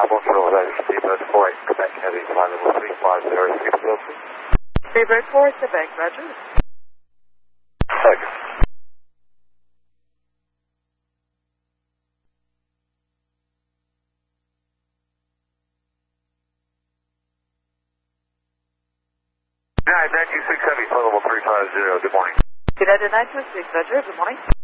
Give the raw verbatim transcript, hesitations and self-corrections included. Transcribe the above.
one zero, that is Speedbird four eight, Quebec Heavy, flight level three five zero, capability. Speedbird four eight, Quebec, roger. Second. United nine two six Heavy, flight level three five zero, good morning. United nine two six, roger, good morning.